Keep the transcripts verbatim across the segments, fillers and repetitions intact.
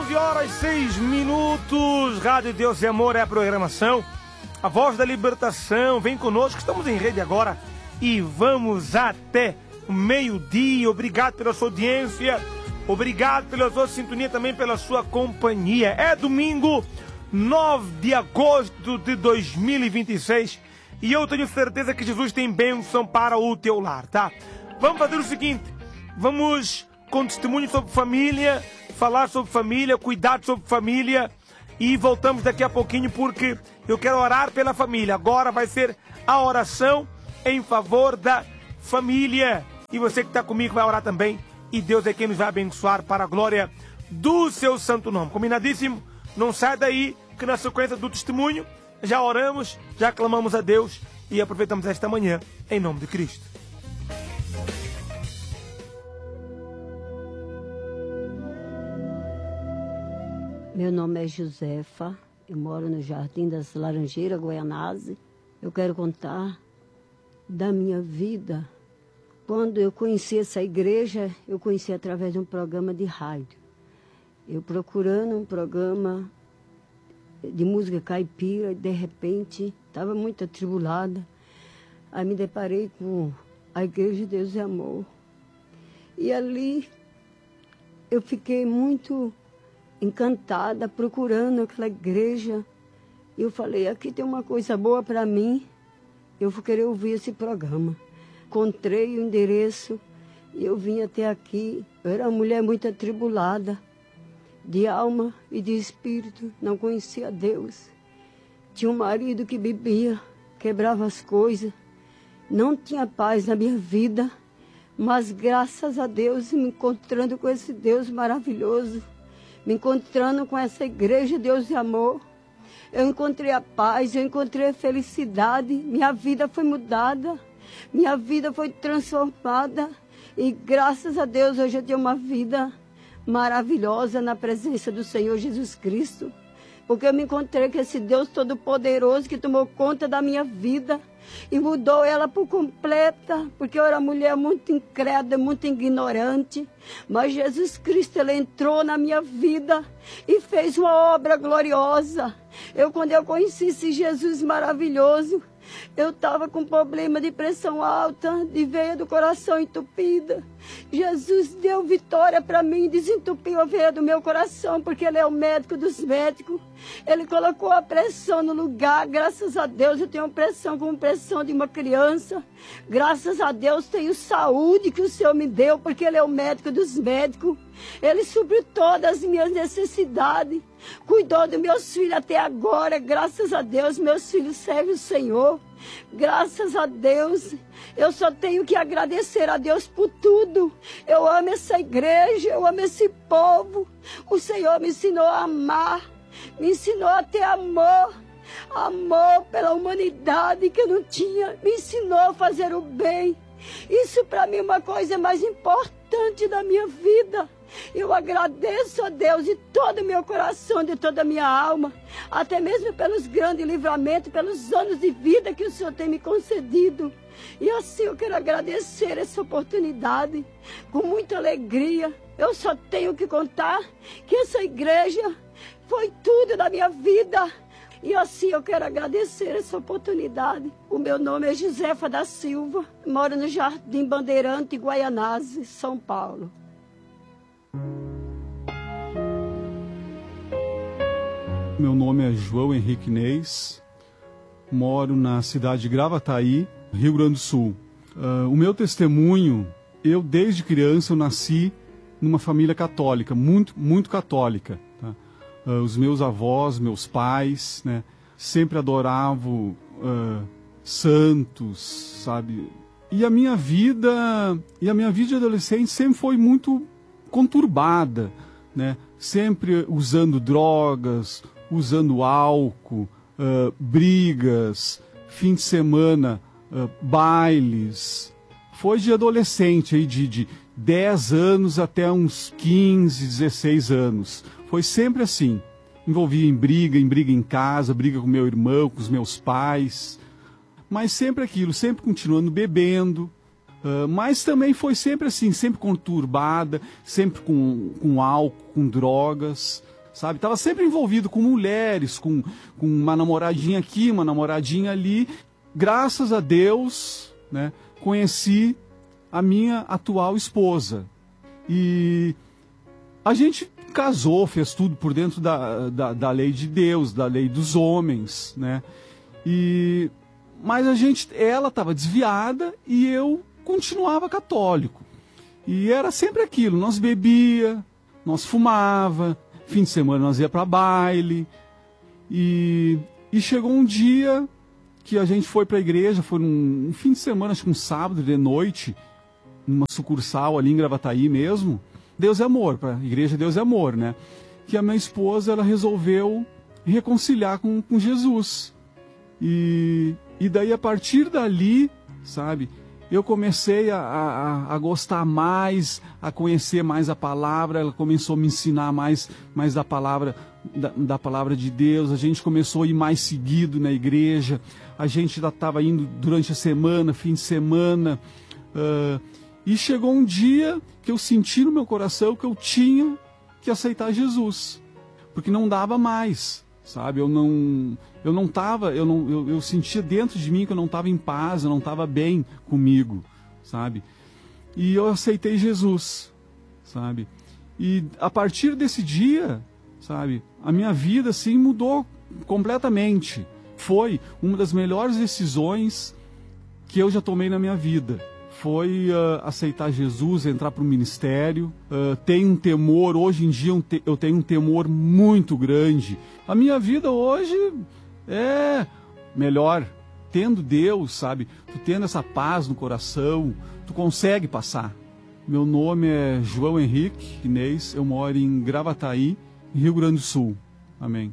doze horas, seis minutos. Rádio Deus e Amor é a programação. A voz da libertação. Vem conosco, estamos em rede agora. E vamos até o meio-dia. Obrigado pela sua audiência. Obrigado pela sua sintonia, também pela sua companhia. É domingo, nove de agosto de dois mil e vinte e seis. E eu tenho certeza que Jesus tem bênção para o teu lar, tá? Vamos fazer o seguinte. Vamos com testemunho sobre família, falar sobre família, cuidado sobre família, e voltamos daqui a pouquinho porque eu quero orar pela família. Agora vai ser a oração em favor da família, e você que está comigo vai orar também, e Deus é quem nos vai abençoar para a glória do seu santo nome. Combinadíssimo? Não sai daí, que na sequência do testemunho já oramos, já clamamos a Deus e aproveitamos esta manhã em nome de Cristo. Meu nome é Josefa, eu moro no Jardim das Laranjeiras, Guaianazes. Eu quero contar da minha vida. Quando eu conheci essa igreja, eu conheci através de um programa de rádio. Eu procurando um programa de música caipira, e de repente, estava muito atribulada. Aí me deparei com a Igreja de Deus e Amor. E ali eu fiquei muito encantada, procurando aquela igreja. E eu falei, aqui tem uma coisa boa para mim, eu vou querer ouvir esse programa. Encontrei o endereço e eu vim até aqui. Eu era uma mulher muito atribulada, de alma e de espírito, não conhecia Deus. Tinha um marido que bebia, quebrava as coisas, não tinha paz na minha vida, mas graças a Deus, me encontrando com esse Deus maravilhoso, me encontrando com essa igreja Deus e Amor, eu encontrei a paz, eu encontrei a felicidade, minha vida foi mudada, minha vida foi transformada, e graças a Deus hoje eu tenho uma vida maravilhosa na presença do Senhor Jesus Cristo, porque eu me encontrei com esse Deus Todo-Poderoso que tomou conta da minha vida e mudou ela por completa, porque eu era mulher muito incrédula, muito ignorante, mas Jesus Cristo, Ele entrou na minha vida e fez uma obra gloriosa. Eu, quando eu conheci esse Jesus maravilhoso, eu estava com problema de pressão alta, de veia do coração entupida. Jesus deu vitória para mim, desentupiu a veia do meu coração, porque Ele é o médico dos médicos. Ele colocou a pressão no lugar. Graças a Deus eu tenho pressão como pressão de uma criança. Graças a Deus tenho saúde que o Senhor me deu, porque Ele é o médico dos médicos. Ele supriu todas as minhas necessidades. Cuidou dos meus filhos até agora. Graças a Deus, meus filhos servem o Senhor. Graças a Deus. Eu só tenho que agradecer a Deus por tudo. Eu amo essa igreja, eu amo esse povo. O Senhor me ensinou a amar, me ensinou a ter amor. Amor pela humanidade que eu não tinha. Me ensinou a fazer o bem. Isso para mim é uma coisa mais importante da minha vida. Eu agradeço a Deus de todo o meu coração, de toda a minha alma, até mesmo pelos grandes livramentos, pelos anos de vida que o Senhor tem me concedido. E assim eu quero agradecer essa oportunidade com muita alegria. Eu só tenho que contar que essa igreja foi tudo na minha vida. E assim eu quero agradecer essa oportunidade. O meu nome é Josefa da Silva, moro no Jardim Bandeirante, Guaianazes, São Paulo. Meu nome é João Henrique Neis, moro na cidade de Gravataí, Rio Grande do Sul. Uh, o meu testemunho, eu desde criança eu nasci numa família católica, muito, muito católica. Tá? Uh, os meus avós, meus pais, né, sempre adoravam uh, santos, sabe? E a minha vida, e a minha vida de adolescente sempre foi muito conturbada, né? Sempre usando drogas, usando álcool, uh, brigas, fim de semana, uh, bailes. Foi de adolescente, aí, de, de dez anos até uns quinze, dezesseis anos. Foi sempre assim. Envolvia em briga, em briga em casa, briga com meu irmão, com os meus pais. Mas sempre aquilo, sempre continuando bebendo. Uh, mas também foi sempre assim, sempre conturbada, sempre com, com álcool, com drogas. sabe? Estava sempre envolvido com mulheres, com, com uma namoradinha aqui, uma namoradinha ali. Graças a Deus, né, conheci a minha atual esposa. E a gente casou, fez tudo por dentro da, da, da lei de Deus, da lei dos homens, né? E, mas a gente, ela estava desviada e eu continuava católico. E era sempre aquilo, nós bebia, nós fumava, fim de semana nós ia para baile. E, e chegou um dia que a gente foi para a igreja, foi num um fim de semana, acho que um sábado de noite, numa sucursal ali em Gravataí mesmo. Deus é amor, para a igreja Deus é amor, né? Que a minha esposa, ela resolveu reconciliar com, com Jesus. E, e daí, a partir dali, sabe, eu comecei a, a, a gostar mais, a conhecer mais a palavra. Ela começou a me ensinar mais, mais da palavra, da, da palavra de Deus. A gente começou a ir mais seguido na igreja. A gente já estava indo durante a semana, fim de semana. Uh, e chegou um dia que eu senti no meu coração que eu tinha que aceitar Jesus, porque não dava mais, sabe? Eu não, eu não tava, eu não, eu, eu sentia dentro de mim que eu não estava em paz, eu não estava bem comigo, sabe? E eu aceitei Jesus, sabe? E a partir desse dia, sabe, a minha vida assim mudou completamente. Foi uma das melhores decisões que eu já tomei na minha vida. Foi uh, aceitar Jesus, entrar para o ministério. Uh, tenho um temor, hoje em dia eu, te, eu tenho um temor muito grande. A minha vida hoje é melhor, tendo Deus, sabe? Tu tendo essa paz no coração, tu consegue passar. Meu nome é João Henrique Inês, eu moro em Gravataí, Rio Grande do Sul. Amém.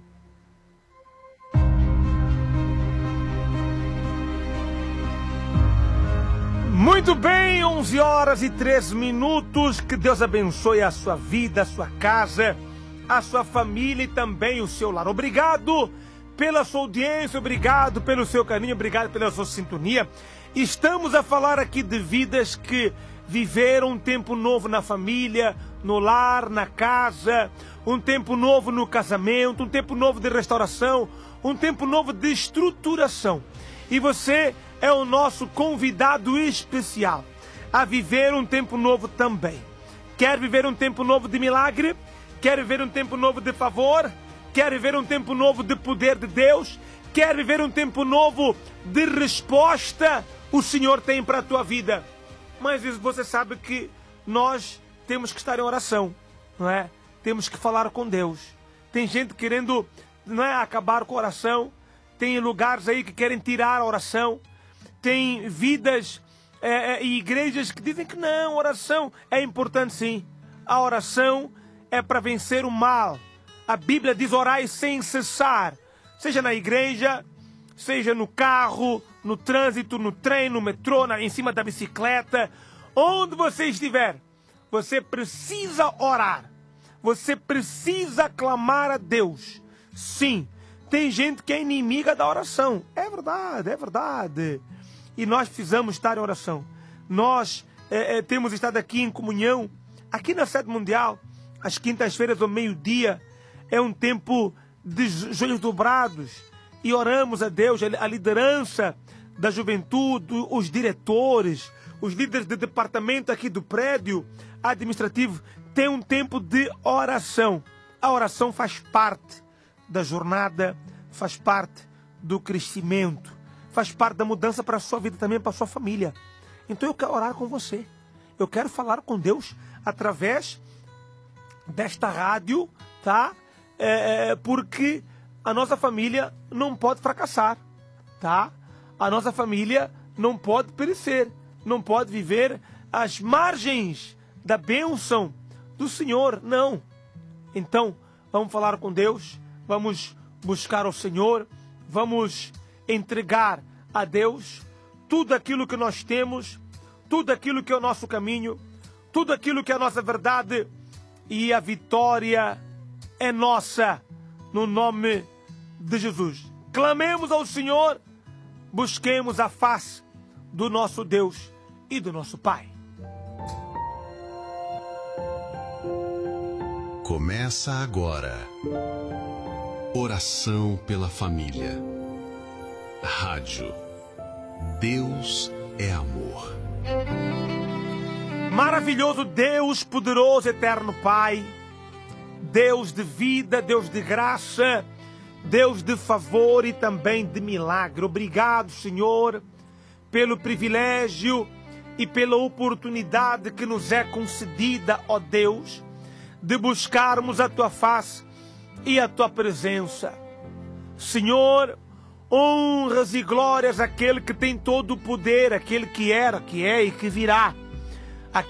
Muito bem, onze horas e três minutos. Que Deus abençoe a sua vida, a sua casa, a sua família e também o seu lar. Obrigado pela sua audiência, obrigado pelo seu carinho, obrigado pela sua sintonia. Estamos a falar aqui de vidas que viveram um tempo novo na família, no lar, na casa, um tempo novo no casamento, um tempo novo de restauração, um tempo novo de estruturação. E você é o nosso convidado especial a viver um tempo novo também. Quer viver um tempo novo de milagre? Quer viver um tempo novo de favor? Quer viver um tempo novo de poder de Deus? Quer viver um tempo novo de resposta? O Senhor tem para a tua vida. Mas você sabe que nós temos que estar em oração, não é? Temos que falar com Deus. Tem gente querendo, não é, acabar com a oração. Tem lugares aí que querem tirar a oração. Tem vidas é, é, e igrejas que dizem que não, oração é importante sim. A oração é para vencer o mal. A Bíblia diz orai sem cessar. Seja na igreja, seja no carro, no trânsito, no trem, no metrô, na, em cima da bicicleta. Onde você estiver, você precisa orar. Você precisa clamar a Deus. Sim, tem gente que é inimiga da oração. É verdade, é verdade. E nós precisamos estar em oração. Nós é, é, temos estado aqui em comunhão, aqui na sede mundial, às quintas-feiras ao meio-dia. É um tempo de joelhos dobrados e oramos a Deus, a liderança da juventude, os diretores, os líderes de departamento aqui do prédio administrativo, tem um tempo de oração. A oração faz parte da jornada, faz parte do crescimento, faz parte da mudança para a sua vida também, para a sua família. Então eu quero orar com você. Eu quero falar com Deus através desta rádio, tá? É, porque a nossa família não pode fracassar, tá? A nossa família não pode perecer, não pode viver às margens da bênção do Senhor, não. Então, vamos falar com Deus, vamos buscar o Senhor, vamos entregar a Deus tudo aquilo que nós temos, tudo aquilo que é o nosso caminho, tudo aquilo que é a nossa verdade, e a vitória é nossa, no nome de Jesus. Clamemos ao Senhor, busquemos a face do nosso Deus e do nosso Pai. Começa agora. Oração pela família. Rádio. Deus é amor. Maravilhoso Deus, poderoso, eterno Pai, Deus de vida, Deus de graça, Deus de favor e também de milagre. Obrigado, Senhor, pelo privilégio e pela oportunidade que nos é concedida, ó Deus, de buscarmos a Tua face e a Tua presença. Senhor, honras e glórias àquele que tem todo o poder, aquele que era, que é e que virá.